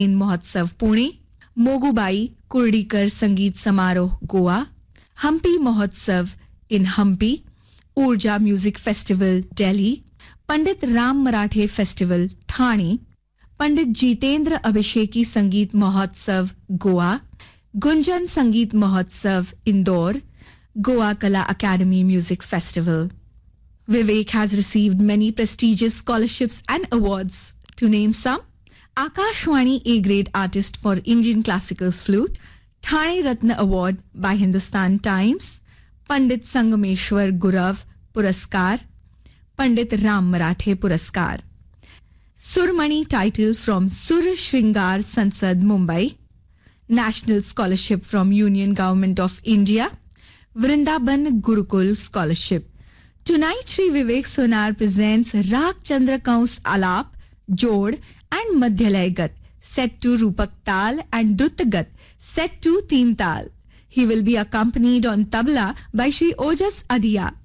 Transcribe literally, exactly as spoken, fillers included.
इन महोत्सव पुणे, मोगुबाई कुर्डीकर संगीत समारोह गोवा, हम्पी महोत्सव इन हम्पी, ऊर्जा म्यूजिक फेस्टिवल दिल्ली, पंडित राम मराठे फेस्टिवल ठाणे, पंडित जितेंद्र अभिषेकी संगीत महोत्सव गोवा, गुंजन संगीत महोत्सव Indore, Goa Kala Academy Music Festival. Vivek has received many prestigious scholarships and awards. To name some, Akashwani A-grade Artist for Indian Classical Flute, Thane Ratna Award by Hindustan Times, Pandit Sangameshwar Gurav Puraskar, Pandit Ram Marathe Puraskar. Surmani title from Sur Shringar Sansad Mumbai, National Scholarship from Union Government of India, Vrindaban Gurukul Scholarship. Tonight, Shri Vivek Sonar presents Raag Chandra Kaus Alap, Jod and Madhyalay Gat, set to Rupak Tal and Drut Gat, set to Teen Tal. He will be accompanied on tabla by Shri Ojas Adiya.